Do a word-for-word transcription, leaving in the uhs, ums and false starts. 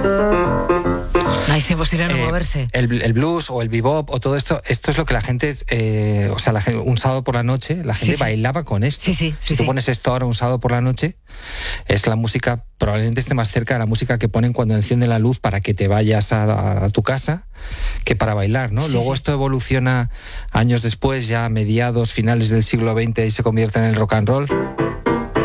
Ay, es imposible no eh, moverse. El, el blues o el bebop o todo esto, esto es lo que la gente, eh, o sea, la gente, un sábado por la noche, la gente Sí, sí. bailaba con esto. Sí, sí, sí, si tú sí. pones esto ahora un sábado por la noche, es la música, probablemente esté más cerca de la música que ponen cuando encienden la luz para que te vayas a, a, a tu casa, que para bailar, ¿no? Sí, Luego sí. esto evoluciona años después, ya a mediados, finales del siglo veinte, y se convierte en el rock and roll.